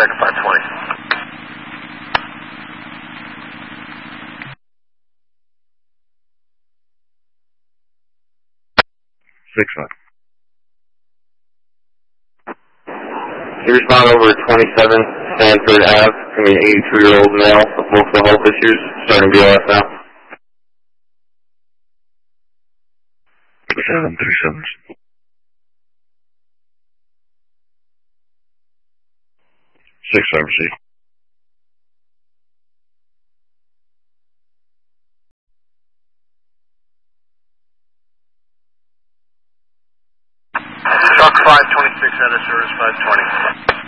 second 520. 6-1. You respond over 27 Stanford Ave, from an 82-year-old male with multiple health issues, starting BLS now. 737. 6-5 received. Truck 526 out of service 520.